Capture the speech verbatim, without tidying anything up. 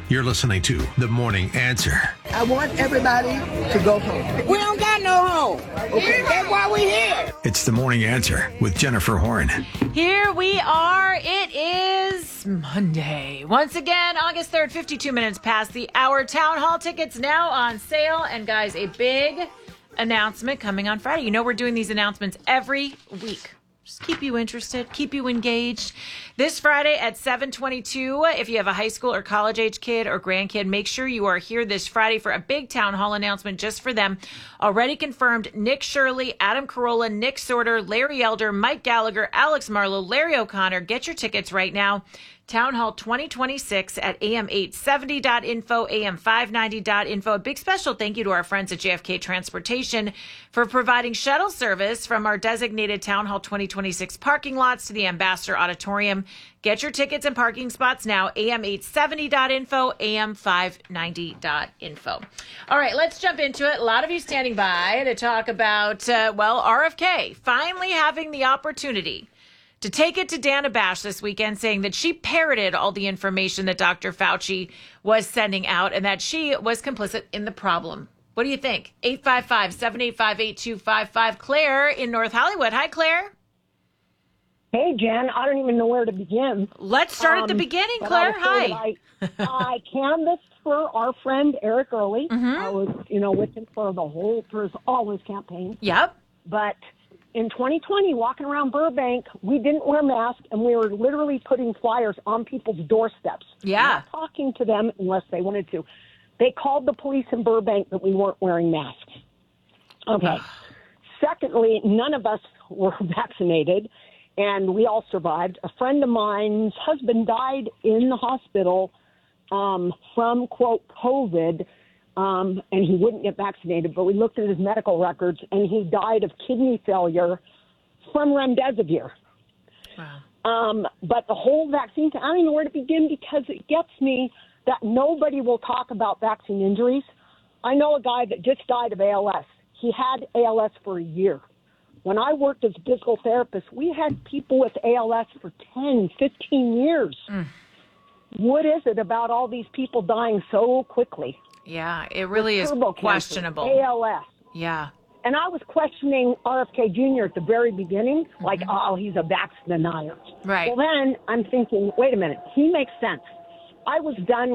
You're listening to The Morning Answer. I want everybody to go home. We don't got no home. Okay, that's why we're here. It's The Morning Answer with Jennifer Horn. Here we are. It is Monday. Once again, August third, fifty-two minutes past the hour. Town Hall tickets now on sale. And guys, a big announcement coming on Friday. You know we're doing these announcements every week. Just keep you interested, keep you engaged. This Friday at seven twenty-two, if you have a high school or college-age kid or grandkid, make sure you are here this Friday for a big town hall announcement just for them. Already confirmed, Nick Shirley, Adam Carolla, Nick Sorter, Larry Elder, Mike Gallagher, Alex Marlowe, Larry O'Connor. Get your tickets right now. Town Hall twenty twenty-six at A M eight seventy dot info, A M five ninety dot info. A big special thank you to our friends at J F K Transportation for providing shuttle service from our designated Town Hall twenty twenty-six parking lots to the Ambassador Auditorium. Get your tickets and parking spots now, A M eight seventy dot info, A M five ninety dot info. All right, let's jump into it. A lot of you standing by to talk about, uh, well, R F K finally having the opportunity to take it to Dana Bash this weekend, saying that she parroted all the information that Doctor Fauci was sending out and that she was complicit in the problem. What do you think? eight five five, seven eight five, eight two five five. Claire in North Hollywood. Hi, Claire. Hey, Jen. I don't even know where to begin. Let's start um, at the beginning, Claire. I Hi. I, I canvassed for our friend Eric Early. Mm-hmm. I was, you know, with him for the whole, for all his campaign. Yep. But in twenty twenty, walking around Burbank, we didn't wear masks, and we were literally putting flyers on people's doorsteps. Yeah. Not talking to them unless they wanted to. They called the police in Burbank that we weren't wearing masks. Okay. Secondly, none of us were vaccinated, and we all survived. A friend of mine's husband died in the hospital um, from, quote, COVID, Um, and he wouldn't get vaccinated, but we looked at his medical records, and he died of kidney failure from remdesivir. Wow. Um, but the whole vaccine thing, I don't know where to begin because it gets me that nobody will talk about vaccine injuries. I know a guy that just died of A L S. He had A L S for a year. When I worked as a physical therapist, we had people with A L S for ten, fifteen years. Mm. What is it about all these people dying so quickly? Yeah, it really is questionable. Cancer, A L S. Yeah. And I was questioning R F K Junior at the very beginning, mm-hmm. like, oh, he's a vax denier. Right. Well, then I'm thinking, wait a minute, he makes sense. I was done